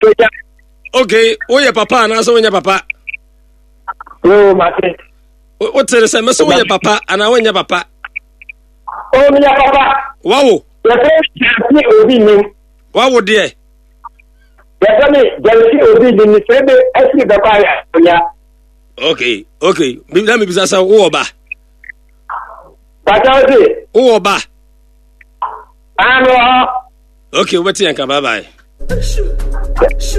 Okay, oye papa na so wonya papa. Oh, mate. O tere se me so wonya papa ana wonya papa. Oh, mi papa. Wawo. Ye obi ni. Wawo de. Ya me jalsi obi ni sebe asi papa ya. Okay. Let me bisa sa wo ba. Pata obi. Wo ba. Ano. Okay, wait here, bye bye.